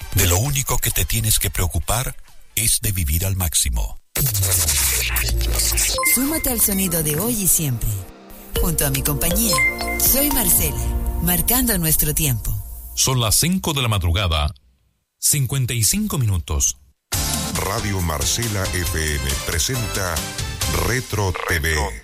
De lo único que te tienes que preocupar es de vivir al máximo. Súmate al sonido de hoy y siempre. Junto a mi compañía, soy Marcela, marcando nuestro tiempo. Son las 5 de la madrugada, 55 minutos. Radio Marcela FM presenta Retro TV.